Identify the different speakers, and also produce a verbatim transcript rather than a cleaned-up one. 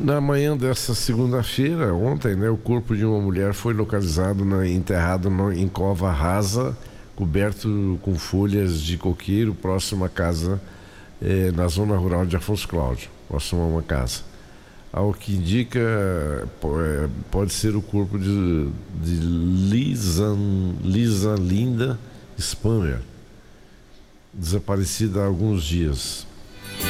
Speaker 1: Na manhã dessa segunda-feira, ontem, né, o corpo de uma mulher foi localizado, na, enterrado no, em cova rasa, coberto com folhas de coqueiro, próximo à casa, eh, na zona rural de Afonso Cláudio, próximo a uma casa. Ao que indica, pode ser o corpo de, de Lisa, Lisa Linda Spammer, desaparecida há alguns dias.